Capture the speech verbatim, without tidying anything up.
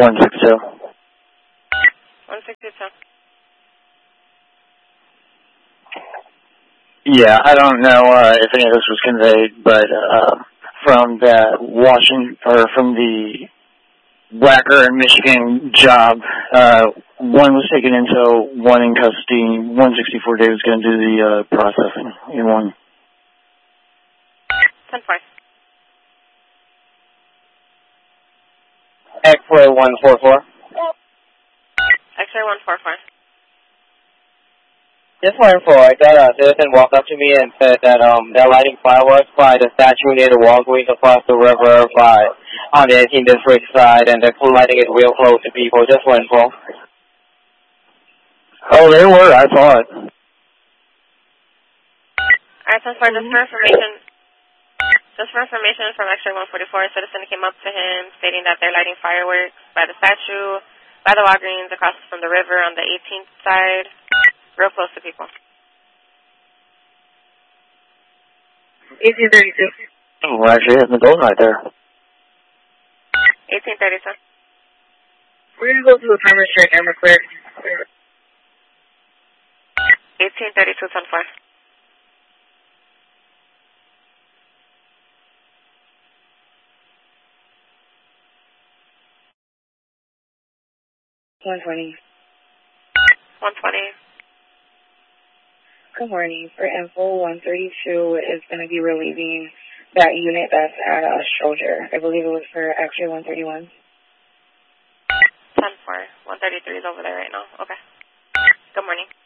one sixty-two. one sixty-two. Yeah, I don't know uh, if any of this was conveyed, but uh, from that Washington, or from the Wacker and Michigan job, uh, one was taken into, one in custody, one sixty-four day was going to do the uh, processing in one. ten four. X-ray one four four. X-ray one four four. Just one four. I got a citizen walk up to me and said that um they're lighting fireworks by the statue near the wall going across the river by on the eighteenth district side, and they're lighting it real close to people. Just one four. Oh, they were. I saw it. Alright, ten four. Just for information. Just for information from X-ray one forty-four, a citizen came up to him stating that they're lighting fireworks by the statue, by the Walgreens, across from the river on the eighteenth side, real close to people. eighteen thirty-two. Oh, we're actually hitting the gold right there. eighteen thirty-two. We're going to go to the timer straight and we're clear. eighteen thirty-two, ten four. one twenty. one twenty. Good morning. For info, one thirty-two is going to be relieving that unit that's at uh, Stroger. I believe it was for X-ray one thirty-one. ten four. one thirty-three is over there right now. Okay. Good morning.